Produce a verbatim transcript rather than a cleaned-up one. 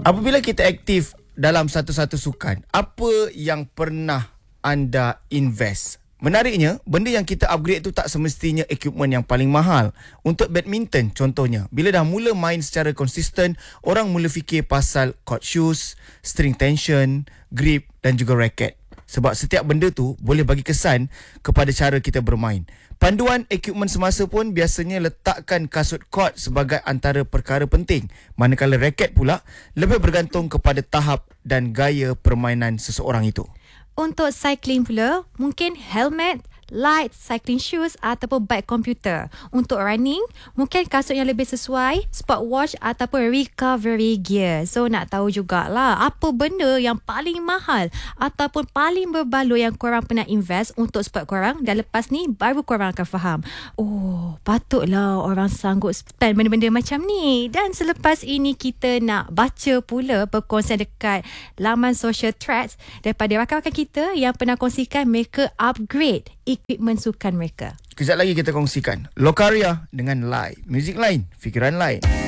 Apabila kita aktif dalam satu-satu sukan, apa yang pernah anda invest? Menariknya, benda yang kita upgrade tu tak semestinya equipment yang paling mahal. Untuk badminton contohnya, bila dah mula main secara konsisten, orang mula fikir pasal court shoes, string tension, grip dan juga racket. Sebab setiap benda tu boleh bagi kesan kepada cara kita bermain. Panduan equipment semasa pun biasanya letakkan kasut court sebagai antara perkara penting. Manakala racket pula lebih bergantung kepada tahap dan gaya permainan seseorang itu. Untuk cycling pula, mungkin helmet, light, cycling shoes ataupun bike komputer. Untuk running, mungkin kasut yang lebih sesuai, sport watch ataupun recovery gear. So nak tahu jugalah apa benda yang paling mahal ataupun paling berbaloi yang korang pernah invest untuk sport korang, dan lepas ni baru korang akan faham. Oh, patutlah orang sanggup spend benda-benda macam ni. Dan selepas ini kita nak baca pula perkongsian dekat laman social threads daripada rakan-rakan kita kita yang pernah kongsikan mereka upgrade equipment sukan mereka. Kejap lagi kita kongsikan Lokaria dengan Lai. Muzik lain, fikiran lain.